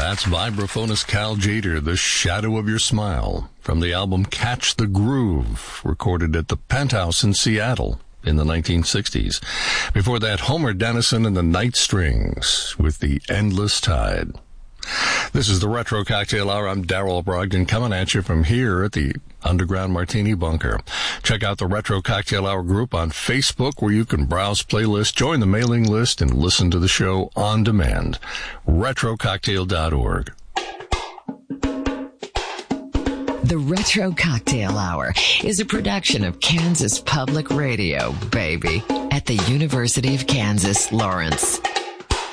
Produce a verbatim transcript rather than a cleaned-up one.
That's vibraphonist Cal Jader, The Shadow of Your Smile, from the album Catch the Groove, recorded at the Penthouse in Seattle in the nineteen sixties. Before that, Homer Dennison and the Night Strings with The Endless Tide. This is the Retro Cocktail Hour. I'm Darrell Brogdon, coming at you from here at the Underground Martini Bunker. Check out the Retro Cocktail Hour group on Facebook, where you can browse playlists, join the mailing list, and listen to the show on demand. retro cocktail dot org. The Retro Cocktail Hour is a production of Kansas Public Radio, baby, at the University of Kansas, Lawrence.